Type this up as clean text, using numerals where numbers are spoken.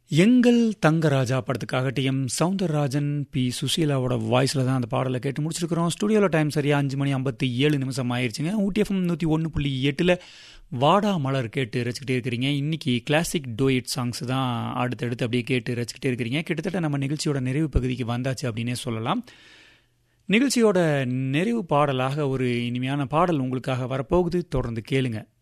எங்கள் தங்கராஜா படத்துக்காக TM. Soundararajan, B. சுசீலாவோட வாய்ஸில் தான் அந்த பாடலை கேட்டு முடிச்சிருக்கிறோம். ஸ்டுடியோவில் டைம் சரியாக 5:57 ஆயிடுச்சுங்க. ஊட்டி எஃப்எம் 101.8 வாடா மலர் கேட்டு ரசிக்கிட்டே இருக்கிறீங்க. இன்றைக்கி கிளாசிக் டூயட் சாங்ஸ் தான் அடுத்தடுத்து அப்படியே கேட்டு ரசிக்கிட்டே இருக்கிறீங்க. கிட்டத்தட்ட நம்ம நிகழ்ச்சியோட நிறைவு பகுதிக்கு வந்தாச்சு அப்படின்னே சொல்லலாம். நிகழ்ச்சியோட நிறைவு பாடலாக ஒரு இனிமையான பாடல் உங்களுக்காக வரப்போகுது. தொடர்ந்து கேளுங்க.